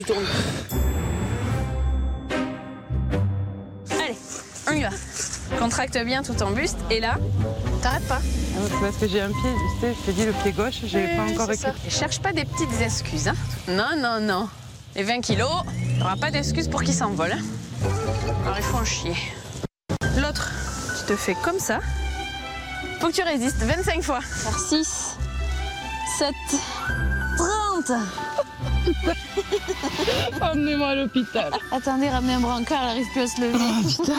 Allez, on y va. Contracte bien tout en buste et là, t'arrêtes pas. C'est parce que j'ai un pied, tu sais, je t'ai dit le pied gauche, j'ai pas encore récupéré. Et cherche pas des petites excuses. Hein. Non, non, non. Les 20 kilos, il n'y aura pas d'excuses pour qu'ils s'envolent. Hein. Alors il faut en chier. L'autre, tu te fais comme ça. Faut que tu résistes 25 fois. Faire 6, 7, 30. Emmenez-moi à l'hôpital. Attendez, ramenez un brancard, elle n'arrive plus à se lever. Oh, putain.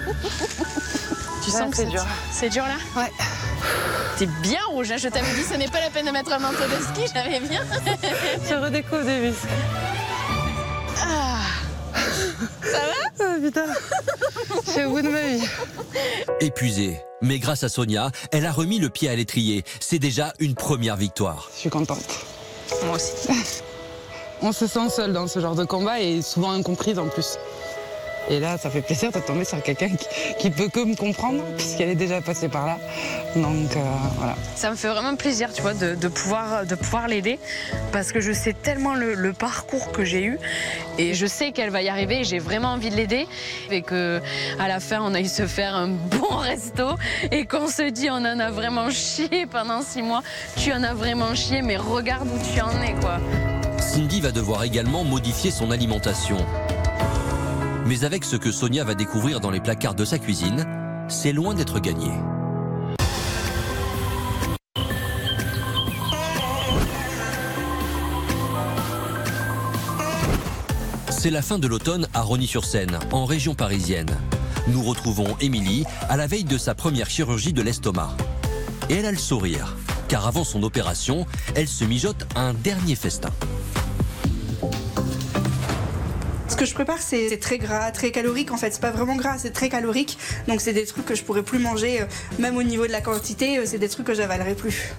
Tu sens que c'est dur. C'est dur là? Ouais. T'es bien rouge, hein. Je t'avais dit, ce n'est pas la peine de mettre un manteau de ski, j'avais bien. Je redécouvre des muscles. Ah. Ça va? Ah, putain. Je suis au bout de ma vie. Épuisée, mais grâce à Sonia, elle a remis le pied à l'étrier. C'est déjà une première victoire. Je suis contente. Moi aussi. On se sent seul dans ce genre de combat et souvent incomprise en plus. Et là, ça fait plaisir de tomber sur quelqu'un qui peut que me comprendre, puisqu'elle est déjà passée par là. Donc voilà. Ça me fait vraiment plaisir, tu vois, de pouvoir l'aider, parce que je sais tellement le parcours que j'ai eu, et je sais qu'elle va y arriver, et j'ai vraiment envie de l'aider, et que à la fin, on aille se faire un bon resto, et qu'on se dit, on en a vraiment chié pendant 6 mois. Tu en as vraiment chié, mais regarde où tu en es, quoi. Cindy va devoir également modifier son alimentation. Mais avec ce que Sonia va découvrir dans les placards de sa cuisine, c'est loin d'être gagné. C'est la fin de l'automne à Rosny-sur-Seine, en région parisienne. Nous retrouvons Émilie à la veille de sa première chirurgie de l'estomac. Et elle a le sourire, car avant son opération, elle se mijote un dernier festin. Ce que je prépare, c'est très gras, très calorique. En fait, c'est pas vraiment gras, c'est très calorique. Donc c'est des trucs que je pourrais plus manger, même au niveau de la quantité, c'est des trucs que j'avalerai plus.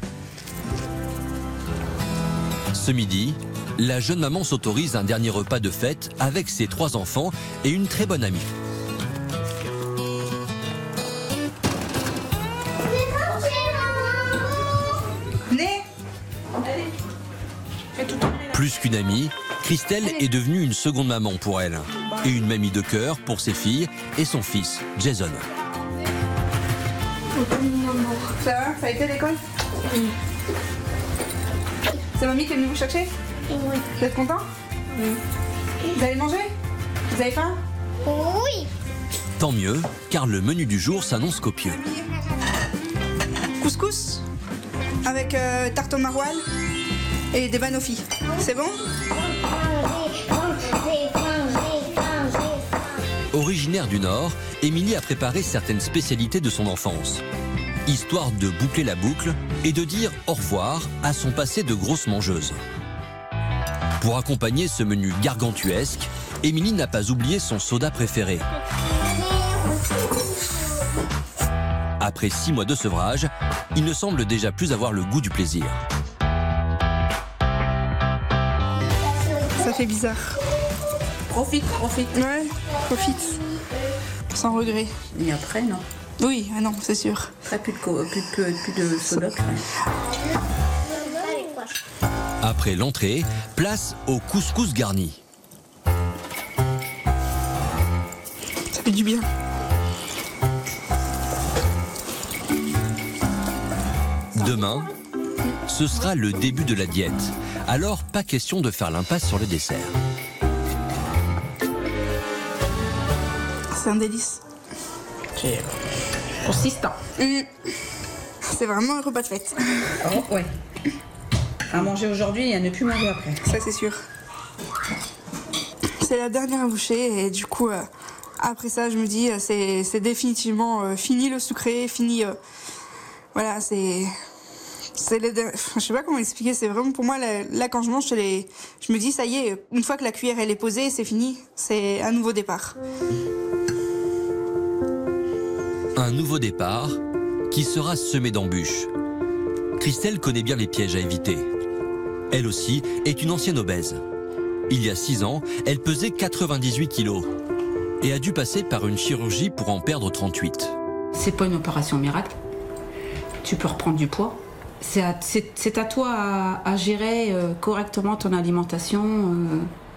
Ce midi, la jeune maman s'autorise un dernier repas de fête avec ses 3 enfants et une très bonne amie. Plus qu'une amie, Christelle est devenue une seconde maman pour elle. Et une mamie de cœur pour ses filles et son fils, Jason. Ça va? Ça a été à l'école? Oui. C'est mamie qui est venue vous chercher? Oui. Vous êtes content? Oui. Vous allez manger? Vous avez faim? Oui. Tant mieux, car le menu du jour s'annonce copieux. Couscous avec tarte au maroilles et des banoffis. C'est bon? Originaire du Nord, Émilie a préparé certaines spécialités de son enfance. Histoire de boucler la boucle et de dire au revoir à son passé de grosse mangeuse. Pour accompagner ce menu gargantuesque, Émilie n'a pas oublié son soda préféré. Après 6 mois de sevrage, il ne semble déjà plus avoir le goût du plaisir. Ça fait bizarre. Profite. Ouais, profite. Sans regret. Et après, non. Oui, ah non, c'est sûr. Après, plus de soda. Après l'entrée, place au couscous garni. Ça fait du bien. Demain, ce sera le début de la diète. Alors, pas question de faire l'impasse sur le dessert. C'est un délice. C'est consistant. C'est vraiment un repas de fête. Oh, ouais. À manger aujourd'hui et à ne plus manger après. Ça, c'est sûr. C'est la dernière bouchée et du coup, après ça, je me dis, c'est définitivement fini le sucré, fini... voilà, c'est je sais pas comment expliquer, c'est vraiment pour moi, là quand je mange, je me dis, ça y est, une fois que la cuillère elle est posée, c'est fini, c'est un nouveau départ. Un nouveau départ qui sera semé d'embûches. Christelle connaît bien les pièges à éviter. Elle aussi est une ancienne obèse. Il y a 6 ans, elle pesait 98 kilos et a dû passer par une chirurgie pour en perdre 38. C'est pas une opération miracle. Tu peux reprendre du poids. C'est à toi à gérer correctement ton alimentation.